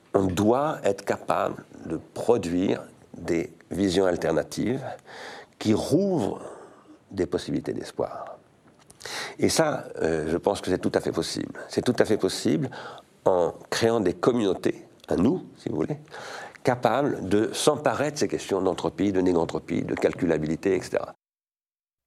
on doit être capable de produire des visions alternatives qui rouvrent des possibilités d'espoir. Et ça, je pense que c'est tout à fait possible. C'est tout à fait possible en créant des communautés, à nous, si vous voulez, capables de s'emparer de ces questions d'entropie, de négantropie, de calculabilité, etc.